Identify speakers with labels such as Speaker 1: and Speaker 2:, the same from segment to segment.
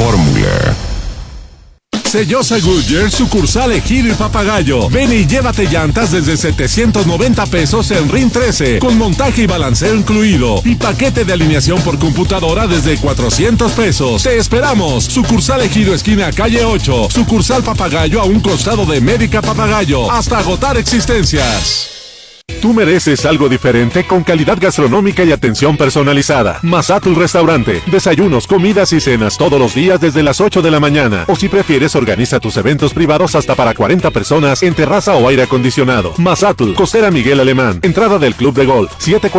Speaker 1: Fórmula.
Speaker 2: Sellosa Goodyear, sucursal Ejido y Papagayo. Ven y llévate llantas desde 790 pesos en RIN 13, con montaje y balanceo incluido. Y paquete de alineación por computadora desde 400 pesos. Te esperamos. Sucursal Ejido, esquina calle 8. Sucursal Papagayo, a un costado de Médica Papagayo. Hasta agotar existencias. Tú mereces algo diferente con calidad gastronómica y atención personalizada. Mazatlán Restaurante. Desayunos, comidas y cenas todos los días desde las 8 de la mañana. O si prefieres, organiza tus eventos privados hasta para 40 personas en terraza o aire acondicionado. Mazatlán, Costera Miguel Alemán. Entrada del Club de Golf.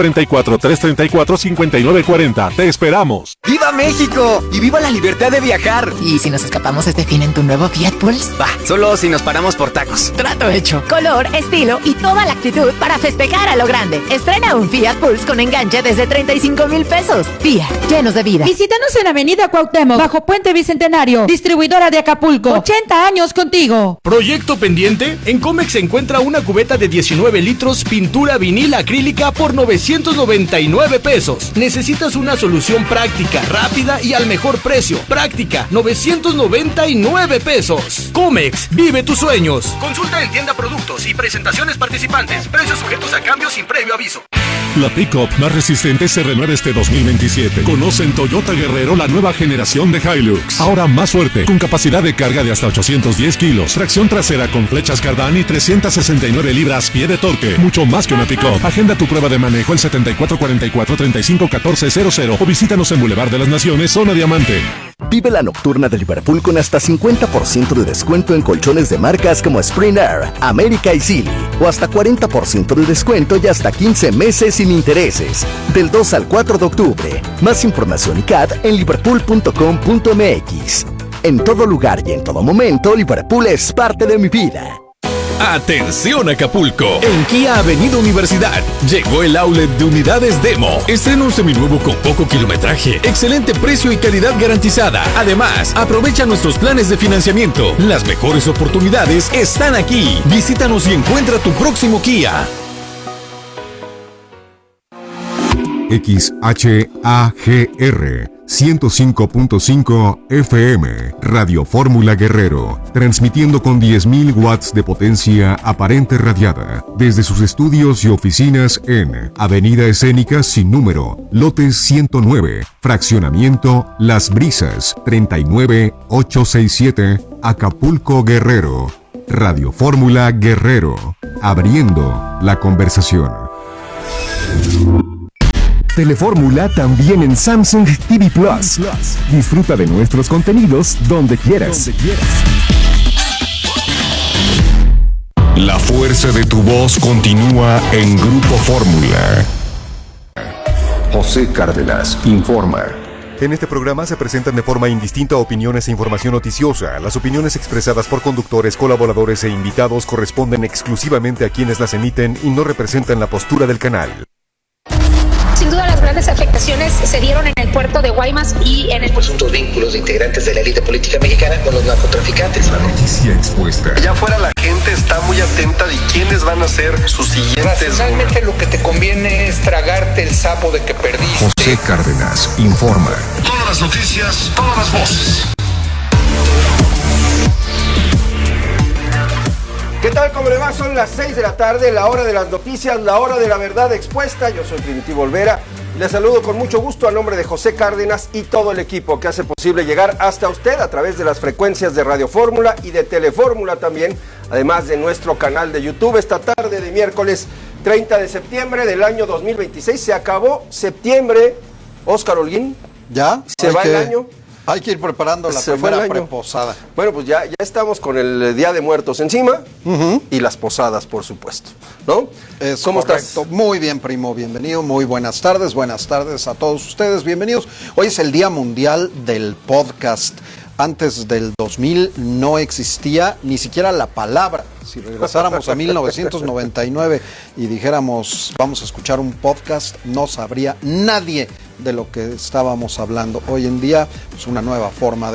Speaker 2: 744-334-5940. Te esperamos.
Speaker 3: ¡Viva México! ¡Y viva la libertad de viajar!
Speaker 4: ¿Y si nos escapamos este fin en tu nuevo Fiat Pulse?
Speaker 3: Va, solo si nos paramos por tacos.
Speaker 4: Trato hecho. Color, estilo y toda la actitud para festejar a lo grande. Estrena un Fiat Pulse con enganche desde 35,000 pesos. Fiat, llenos de vida.
Speaker 5: Visítanos en Avenida Cuauhtémoc, bajo Puente Bicentenario, distribuidora de Acapulco. 80 años contigo.
Speaker 6: ¿Proyecto pendiente? En Comex se encuentra una cubeta de 19 litros, pintura vinil acrílica por 999 pesos. Necesitas una solución práctica, rápida y al mejor precio. Práctica, 999 pesos. Comex, vive tus sueños. Consulta en tienda productos y presentaciones participantes. Precios sujetos a cambio sin previo aviso.
Speaker 2: La pick-up más resistente se renueva este 2027. Conoce en Toyota Guerrero la nueva generación de Hilux. Ahora más fuerte, con capacidad de carga de hasta 810 kilos, tracción trasera con flechas Cardán y 369 libras-pie de torque. Mucho más que una pick-up. Agenda tu prueba de manejo el 7444-351400 o visítanos en Boulevard de las Naciones, Zona Diamante.
Speaker 7: Vive la nocturna de Liverpool con hasta 50% de descuento en colchones de marcas como Spring Air, América y Sealy, o hasta 40% de descuento y hasta 15 meses sin intereses. Del 2 al 4 de octubre. Más información y CAD en liverpool.com.mx. En todo lugar y en todo momento, Liverpool es parte de mi vida.
Speaker 8: Atención Acapulco, en Kia Avenida Universidad llegó el outlet de unidades Demo. Estrena un seminuevo con poco kilometraje, excelente precio y calidad garantizada. Además, aprovecha nuestros planes de financiamiento. Las mejores oportunidades están aquí. Visítanos y encuentra tu próximo Kia.
Speaker 1: XHAGR 105.5 FM, Radio Fórmula Guerrero, transmitiendo con 10.000 watts de potencia aparente radiada, desde sus estudios y oficinas en Avenida Escénica sin número, lotes 109, fraccionamiento Las Brisas, 39867, Acapulco, Guerrero. Radio Fórmula Guerrero, abriendo la conversación. Telefórmula también en Samsung TV Plus. Disfruta de nuestros contenidos donde quieras. La fuerza de tu voz continúa en Grupo Fórmula. José Cárdenas informa.
Speaker 9: En este programa se presentan de forma indistinta opiniones e información noticiosa. Las opiniones expresadas por conductores, colaboradores e invitados corresponden exclusivamente a quienes las emiten y no representan la postura del canal.
Speaker 10: Sin duda las grandes afectaciones se dieron en el puerto de Guaymas y en el presuntos vínculos de integrantes de la élite política mexicana con los narcotraficantes.
Speaker 1: La noticia expuesta.
Speaker 11: Allá afuera la gente está muy atenta de quiénes van a ser sus siguientes.
Speaker 12: Realmente lo que te conviene es tragarte el sapo de que perdiste.
Speaker 1: José Cárdenas informa.
Speaker 11: Todas las noticias, todas las voces.
Speaker 13: ¿Qué tal? ¿Cómo le va? Son las 6 de la tarde, la hora de las noticias, la hora de la verdad expuesta. Yo soy Primitivo Olvera y les saludo con mucho gusto a nombre de José Cárdenas y todo el equipo que hace posible llegar hasta usted a través de las frecuencias de Radio Fórmula y de Telefórmula también, además de nuestro canal de YouTube. Esta tarde de miércoles 30 de septiembre del año 2026 se acabó septiembre. Óscar Holguín,
Speaker 14: ¿ya?
Speaker 13: Se va el año.
Speaker 14: Hay que ir preparando la primera preposada.
Speaker 13: Bueno, pues ya estamos con el Día de Muertos encima y las posadas, por supuesto, ¿no?
Speaker 14: ¿Cómo estás? Muy bien, primo, bienvenido, muy buenas tardes a todos ustedes, bienvenidos. Hoy es el Día Mundial del Podcast. Antes del 2000 no existía ni siquiera la palabra. Si regresáramos a 1999 y dijéramos vamos a escuchar un podcast, no sabría nadie de lo que estábamos hablando. Hoy en día es una nueva forma de comunicación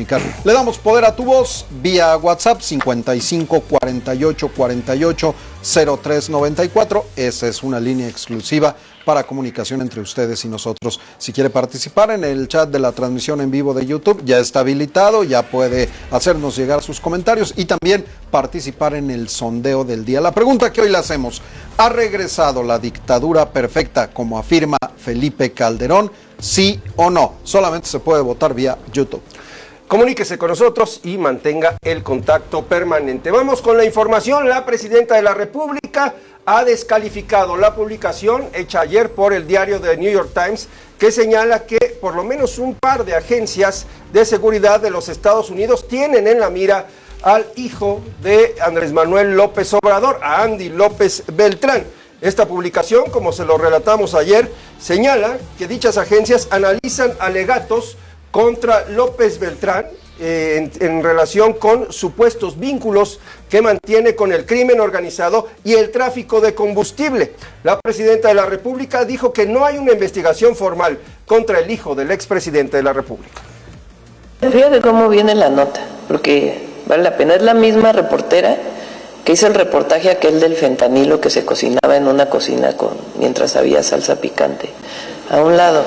Speaker 14: comunicar. Le damos poder a tu voz vía WhatsApp 55 48 48 03 94. Esa es una línea exclusiva para comunicación entre ustedes y nosotros. Si quiere participar en el chat de la transmisión en vivo de YouTube, ya está habilitado, ya puede hacernos llegar sus comentarios y también participar en el sondeo del día. La pregunta que hoy le hacemos: ¿ha regresado la dictadura perfecta como afirma Felipe Calderón? ¿Sí o no? Solamente se puede votar vía YouTube.
Speaker 13: Comuníquese con nosotros y mantenga el contacto permanente. Vamos con la información. La presidenta de la República ha descalificado la publicación hecha ayer por el diario The New York Times, que señala que por lo menos un par de agencias de seguridad de los Estados Unidos tienen en la mira al hijo de Andrés Manuel López Obrador, a Andy López Beltrán. Esta publicación, como se lo relatamos ayer, señala que dichas agencias analizan alegatos contra López Beltrán en relación con supuestos vínculos que mantiene con el crimen organizado y el tráfico de combustible. La presidenta de la República dijo que no hay una investigación formal contra el hijo del expresidente de la República.
Speaker 15: Fíjate cómo viene la nota, porque vale la pena. Es la misma reportera que hizo el reportaje aquel del fentanilo que se cocinaba en una cocina mientras había salsa picante. A un lado.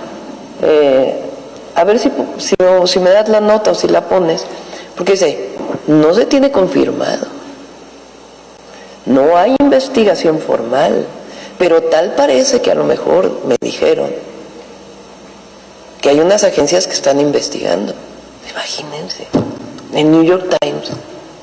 Speaker 15: A ver si me das la nota o si la pones, porque dice, no se tiene confirmado, no hay investigación formal, pero tal parece que a lo mejor me dijeron que hay unas agencias que están investigando. Imagínense, en New York Times.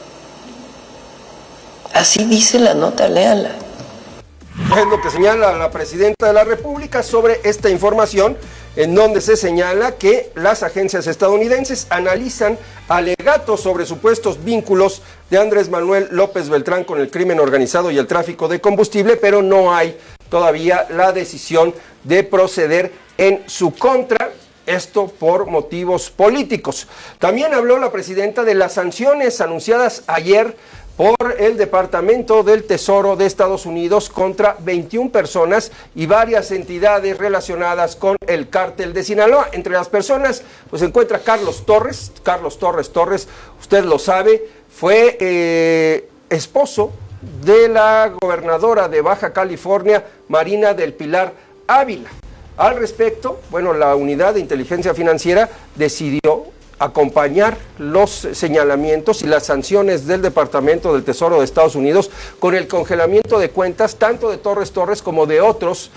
Speaker 15: Así dice la nota, léanla.
Speaker 13: Es lo que señala la presidenta de la República sobre esta información, en donde se señala que las agencias estadounidenses analizan alegatos sobre supuestos vínculos de Andrés Manuel López Beltrán con el crimen organizado y el tráfico de combustible, pero no hay todavía la decisión de proceder en su contra. Esto por motivos políticos. También habló la presidenta de las sanciones anunciadas ayer por el Departamento del Tesoro de Estados Unidos contra 21 personas y varias entidades relacionadas con el cártel de Sinaloa. Entre las personas pues se encuentra Carlos Torres. Carlos Torres, usted lo sabe, fue esposo de la gobernadora de Baja California, Marina del Pilar Ávila. Al respecto, bueno, la Unidad de Inteligencia Financiera decidió acompañar los señalamientos y las sanciones del Departamento del Tesoro de Estados Unidos con el congelamiento de cuentas tanto de Torres como de otros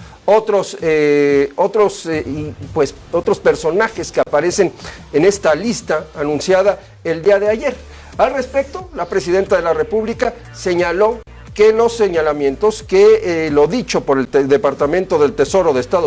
Speaker 13: personajes que aparecen en esta lista anunciada el día de ayer. Al respecto, la presidenta de la República señaló que los señalamientos, que lo dicho por el Departamento del Tesoro de Estados